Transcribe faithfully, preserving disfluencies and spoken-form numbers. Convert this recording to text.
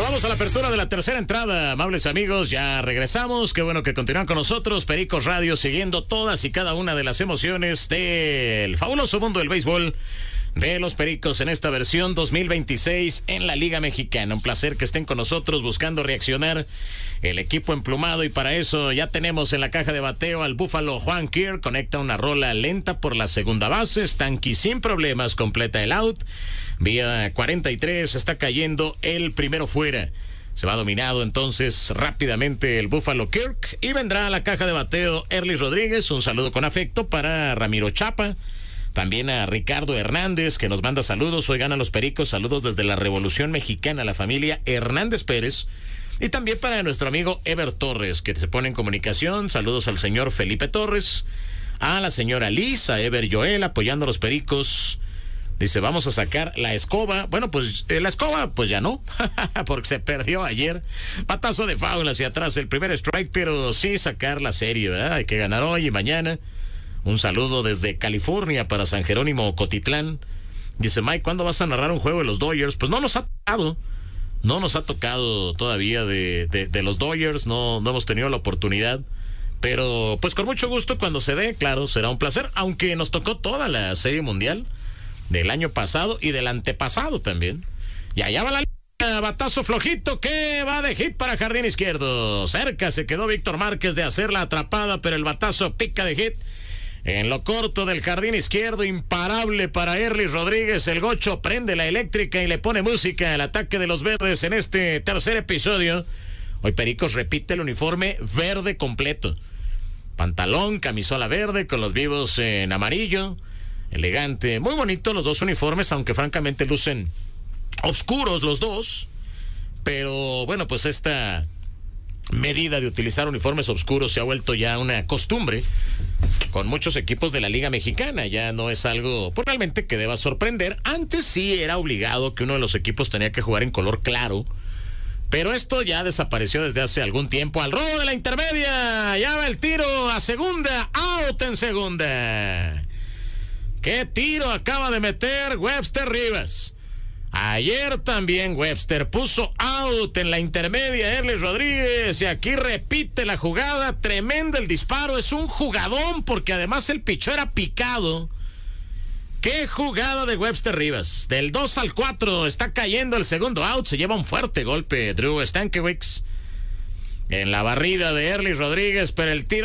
Vamos a la apertura de la tercera entrada, amables amigos, ya regresamos, qué bueno que continúan con nosotros, Pericos Radio, siguiendo todas y cada una de las emociones del fabuloso mundo del béisbol de los Pericos en esta versión dos mil veintiséis en la Liga Mexicana. Un placer que estén con nosotros buscando reaccionar el equipo emplumado, y para eso ya tenemos en la caja de bateo al búfalo Juan Kirk. Conecta una rola lenta por la segunda base, Stanky sin problemas completa el out. Vía cuarenta y tres está cayendo el primero fuera. Se va dominado entonces rápidamente el búfalo Kirk y vendrá a la caja de bateo Erly Rodríguez. Un saludo con afecto para Ramiro Chapa. También a Ricardo Hernández, que nos manda saludos. Hoy ganan los Pericos. Saludos desde la Revolución Mexicana, la familia Hernández Pérez. Y también para nuestro amigo Ever Torres, que se pone en comunicación. Saludos al señor Felipe Torres, a la señora Liz, a Ever Joel, apoyando a los Pericos. Dice, vamos a sacar la escoba. Bueno, pues eh, la escoba, pues ya no, porque se perdió ayer. Patazo de foul hacia atrás, el primer strike, pero sí sacar la serie, ¿verdad? Hay que ganar hoy y mañana. Un saludo desde California para San Jerónimo Cotitlán. Dice, Mike, ¿cuándo vas a narrar un juego de los Dodgers? Pues no nos ha tocado. No nos ha tocado todavía de, de, de los Dodgers. No, no hemos tenido la oportunidad. Pero pues con mucho gusto cuando se dé, claro, será un placer. Aunque nos tocó toda la Serie Mundial del año pasado y del antepasado también. Y allá va la línea, batazo flojito que va de hit para jardín izquierdo. Cerca se quedó Víctor Márquez de hacer la atrapada, pero el batazo pica de hit en lo corto del jardín izquierdo. Imparable para Erly Rodríguez. El gocho prende la eléctrica y le pone música al ataque de los verdes en este tercer episodio. Hoy Pericos repite el uniforme verde completo. Pantalón, camisola verde con los vivos en amarillo. Elegante, muy bonito los dos uniformes, aunque francamente lucen oscuros los dos. Pero bueno, pues esta medida de utilizar uniformes oscuros se ha vuelto ya una costumbre con muchos equipos de la Liga Mexicana. Ya no es algo pues, realmente que deba sorprender. Antes sí era obligado que uno de los equipos tenía que jugar en color claro, pero esto ya desapareció desde hace algún tiempo. Al robo de la intermedia, ya va el tiro a segunda, out en segunda. ¿Qué tiro acaba de meter Webster Rivas? Ayer también Webster puso out en la intermedia Erly Rodríguez, y aquí repite la jugada. Tremendo el disparo, es un jugadón porque además el pichó era picado. Qué jugada de Webster Rivas. Del dos al cuatro está cayendo el segundo out. Se lleva un fuerte golpe Drew Stankiewicz en la barrida de Erly Rodríguez, pero el tiro